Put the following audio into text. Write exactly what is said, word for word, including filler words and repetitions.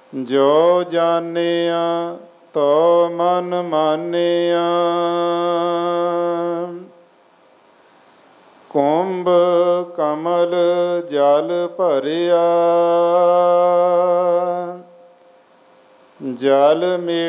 ਜੋ ਜਾਣਿਆ ਤੋ ਮਨ ਮਾਨਿਆ। ਕੁੰਭ ਕਮਲ ਜਲ ਭਰਿਆ, ਜਲ ਮੇ